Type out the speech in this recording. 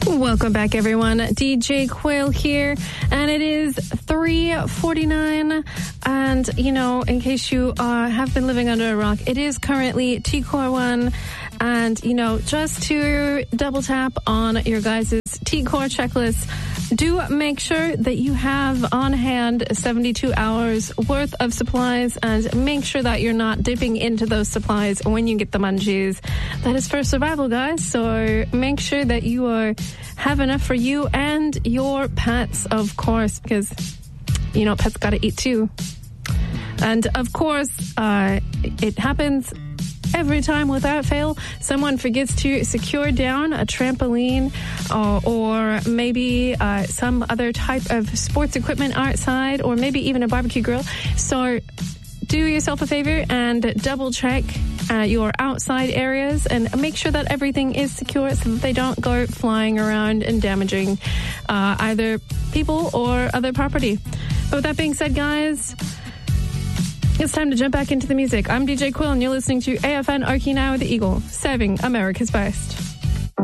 Welcome back, everyone. DJ Quail here, and it is 3:49. And, you know, in case you have been living under a rock, it is currently T-Core 1. And, you know, just to double tap on your guys' T-Core checklist, do make sure that you have on hand 72 hours worth of supplies, and make sure that you're not dipping into those supplies when you get the munchies. That is for survival, guys. So make sure that you have enough for you and your pets, of course, because, you know, pets gotta eat too. And of course, it happens every time without fail. Someone forgets to secure down a trampoline or maybe some other type of sports equipment outside, or maybe even a barbecue grill. So do yourself a favor and double check your outside areas and make sure that everything is secure so that they don't go flying around and damaging either people or other property. But with that being said, guys, it's time to jump back into the music. I'm DJ Quill, and you're listening to AFN Okinawa The Eagle, serving America's best.